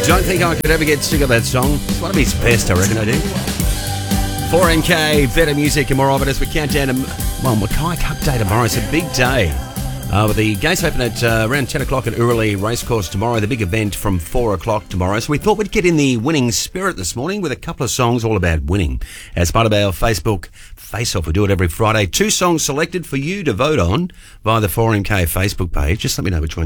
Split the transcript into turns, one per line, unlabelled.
Don't think I could ever get sick of that song. It's one of his best, I reckon I do. 4MK, better music and more of it as we count down to, Mackay Cup Day tomorrow. It's a big day. With the gates open at around 10 o'clock at Urley Racecourse tomorrow, the big event from 4 o'clock tomorrow. So we thought we'd get in the winning spirit this morning with a couple of songs all about winning. As part of our Facebook Face-Off, we do it every Friday. 2 songs selected for you to vote on via the 4MK Facebook page. Just let me know which one